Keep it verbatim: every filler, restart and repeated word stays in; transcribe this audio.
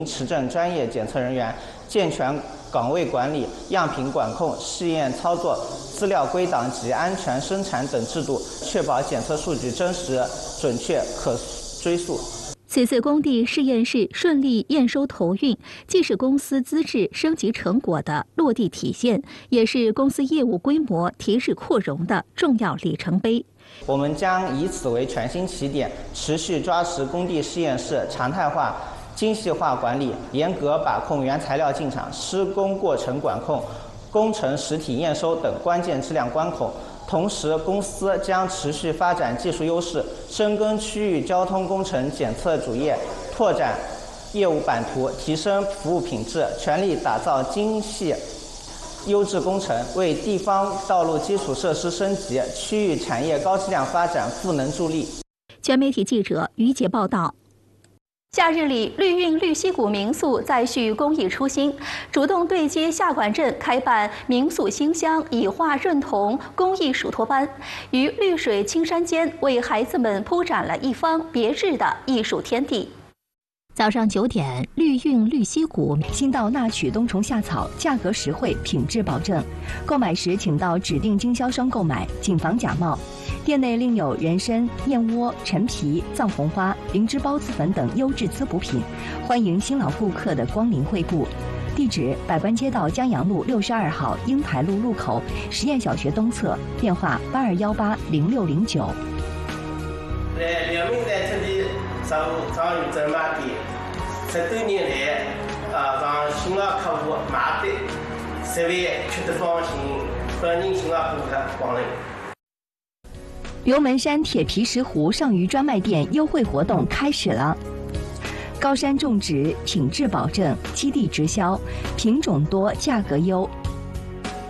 持证专业检测人员，健全岗位管理、样品管控、试验操作、资料归档及安全生产等制度，确保检测数据真实、准确、可追溯。 此次工地实验室顺利验收投运，既是公司资质升级成果的落地体现，也是公司业务规模提质扩容的重要里程碑。 我们将以此为全新起点，持续抓实工地实验室常态化、精细化管理，严格把控原材料进场、施工过程管控、工程实体验收等关键质量关口。同时，公司将持续发展技术优势，深耕区域交通工程检测主业，拓展业务版图，提升服务品质，全力打造精细优质工程，为地方道路基础设施升级、区域产业高质量发展赋能助力。 全媒体记者于杰报道。假日里，绿韵绿溪谷民宿再续公益初心，主动对接下管镇开办民宿新乡以画润童公益嘱托班，于绿水青山间为孩子们铺展了一方别致的艺术天地。早上九点，绿韵绿溪谷新到纳曲冬虫夏草，价格实惠，品质保证。购买时请到指定经销商购买，谨防假冒。店内另有人参、燕窝、陈皮、藏红花、灵芝孢子粉等优质滋补品，欢迎新老顾客的光临惠顾。地址：百官街道江阳路六十二号英台路路口实验小学东侧，电话八二幺八零六零九。 在两名在这里上上有正买店，十多年来，啊，让新老客户买的，设备吃得放心，欢迎新老顾客光临。 刘门山铁皮石斛上虞专卖店优惠活动开始了。高山种植，品质保证，基地直销，品种多，价格优。